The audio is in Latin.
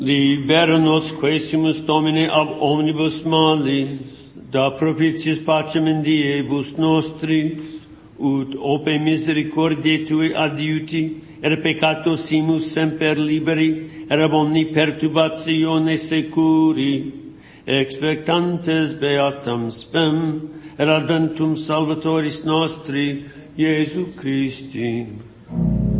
Libera nos quaesimus Domine ab omnibus malis, da propitiis pacem in diebus nostris, ut ope misericordiae Tui adiuti, peccatos semper liberi, ab omni perturbatione securi, expectantes beatam spem, adventum Salvatoris nostri, Iesu Christi.